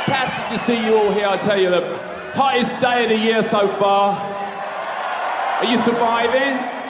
fantastic to see you all here, I tell you, the hottest day of the year so far. Are you surviving?